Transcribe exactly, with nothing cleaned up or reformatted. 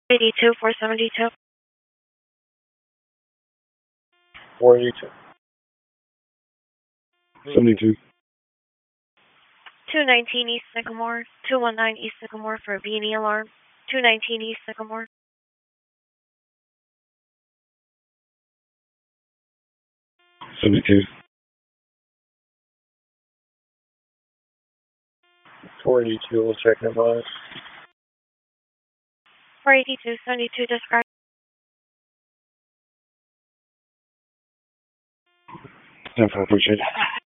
eighty-two, four seventy-two. four eighty-two. seventy-two. two nineteen East Sycamore, two one nine East Sycamore for a B and E alarm. two nineteen East Sycamore. seventy-two. four eighty-two, we'll check nearby. four eighty-two, seventy-two, describe. ten four, appreciate it.